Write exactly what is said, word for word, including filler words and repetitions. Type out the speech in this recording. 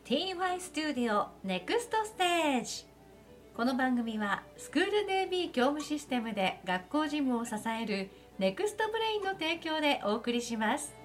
ティーワイ スタジオネクストステージ。この番組はスクール ディービー 教務システムで学校事務を支えるネクストブレインの提供でお送りします。